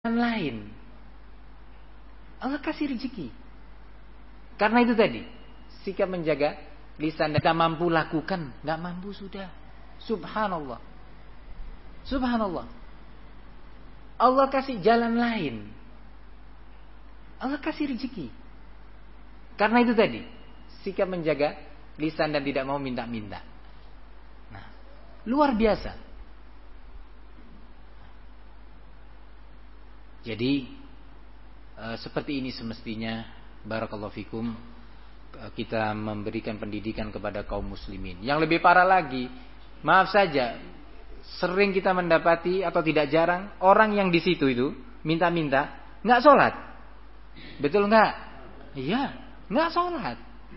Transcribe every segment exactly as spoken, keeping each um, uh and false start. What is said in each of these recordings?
lain. Allah kasih rezeki. Karena itu tadi, sikap menjaga lisan dan tidak mampu lakukan, nggak mampu sudah. Subhanallah. Subhanallah. Allah kasih jalan lain. Allah kasih rezeki. Karena itu tadi, sikap menjaga lisan dan tidak mau minta-minta. Nah, luar biasa. Jadi e, seperti ini semestinya, barakallahu fikum, e, kita memberikan pendidikan kepada kaum muslimin. Yang lebih parah lagi, maaf saja, sering kita mendapati atau tidak jarang orang yang di situ itu minta-minta nggak sholat, betul nggak? Iya, nggak sholat.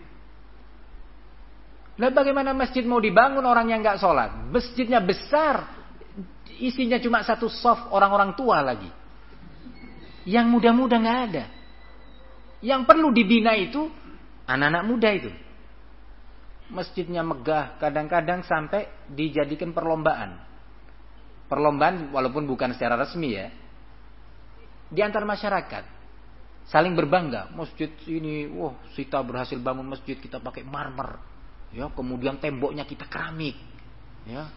Nah, bagaimana masjid mau dibangun orang yang nggak sholat? Masjidnya besar, isinya cuma satu soft orang-orang tua lagi. Yang muda-muda nggak ada. Yang perlu dibina itu anak-anak muda itu. Masjidnya megah, kadang-kadang sampai dijadikan perlombaan. Perlombaan walaupun bukan secara resmi ya. Di antar masyarakat saling berbangga. Masjid ini, wah, kita berhasil bangun masjid, kita pakai marmer. Ya, kemudian temboknya kita keramik. Ya.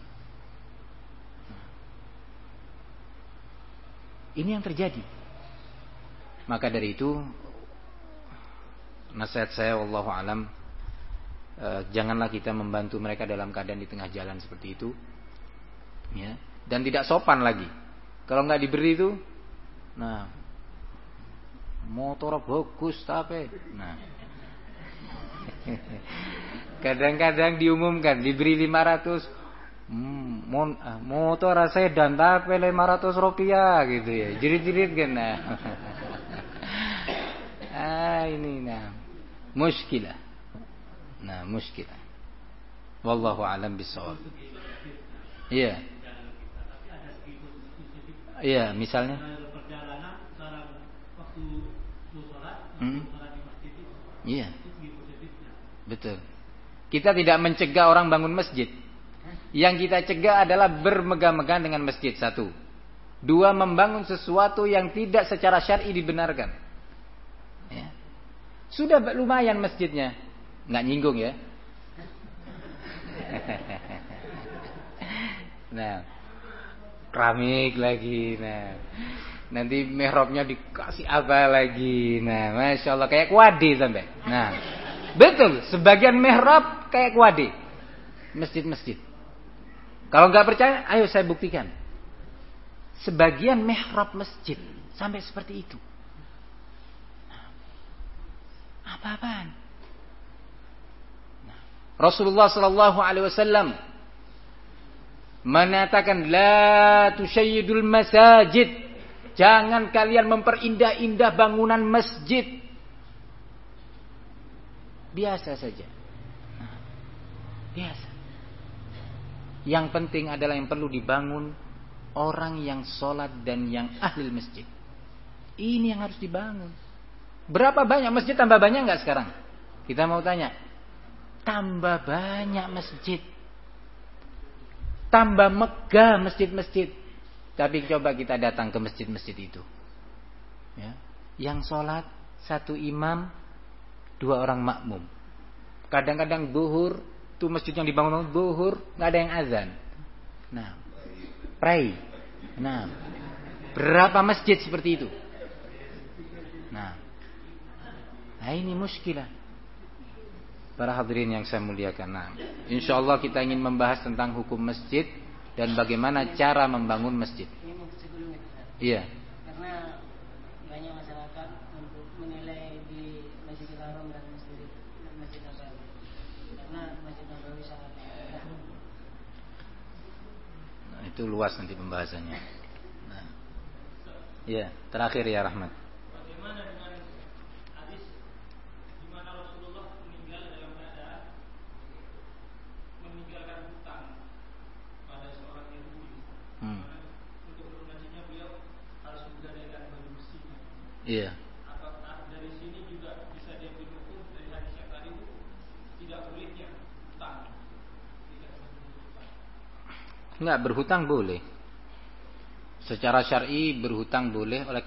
Ini yang terjadi. Maka dari itu nasihat saya wallahu alam, eh, janganlah kita membantu mereka dalam keadaan di tengah jalan seperti itu, ya. Dan tidak sopan lagi. Kalau nggak diberi itu, nah, motor bagus tapi, nah, kadang-kadang diumumkan diberi lima ratus, hmm, motor sedan tapi lima ratus rupiah gitu ya, jerit-jerit kan, nah. Ah, ini nah muskilah. Nah, muskilah. Wallahu a'lam bishawab. Iya. Iya, misalnya hmm? Iya. Betul. Kita tidak mencegah orang bangun masjid. Yang kita cegah adalah bermegah-megah dengan masjid, satu. Dua, membangun sesuatu yang tidak secara syar'i dibenarkan. Ya. Sudah lumayan masjidnya, nggak nyinggung ya. Nah, keramik lagi, nah, nanti mihrabnya dikasih apa lagi, nah, masya Allah kayak kuade sampai. Nah, betul, sebagian mihrab kayak kuade, masjid-masjid. Kalau nggak percaya, ayo saya buktikan. Sebagian mihrab masjid sampai seperti itu. Apa-apaan? Nah, Rasulullah Sallallahu Alaihi Wasallam mengatakan, la tusyayyidul masajid, jangan kalian memperindah-indah bangunan masjid. Biasa saja. Nah, biasa. Yang penting adalah yang perlu dibangun orang yang sholat dan yang ahli masjid. Ini yang harus dibangun. Berapa banyak masjid, tambah banyak nggak sekarang? Kita mau tanya. Tambah banyak masjid. Tambah megah masjid-masjid. Tapi coba kita datang ke masjid-masjid itu. Ya. Yang sholat satu imam, dua orang makmum. Kadang-kadang zuhur, tuh masjid yang dibangun zuhur, nggak ada yang azan. Nah, pray. Nah, berapa masjid seperti itu? Nah. Nah, ini muskilah. Para hadirin yang saya muliakan. Nah, insyaallah kita ingin membahas tentang hukum masjid dan bagaimana cara membangun masjid. Iya. Karena banyak masyarakat untuk menilai di Masjidil Haram dan Masjid Masjid Nabawi. Karena Masjid Nabawi sangat indah. Nah, itu luas nanti pembahasannya. Nah. Iya, terakhir ya Rahmat. Hmm. Iya. Apakah dari sini juga bisa diambil hukum dari hadis yang tadi tidak bolehnya hutang? Enggak, berhutang boleh. Secara syar'i berhutang boleh oleh